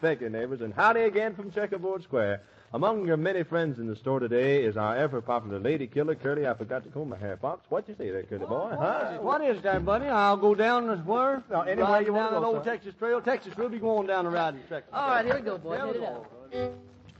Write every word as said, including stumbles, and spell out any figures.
thank you, neighbors, and howdy again from Checkerboard Square. Among your many friends in the store today is our ever-popular lady killer, Curly. I forgot to comb my hair, Fox. What'd you say there, Curly boy? Huh? What is that, buddy? I'll go down this where? Now, anywhere you want to down go, that old sir. Texas Trail. Texas, we'll be going down the riding section. All right, here we go, boys. There we Hit it go. out.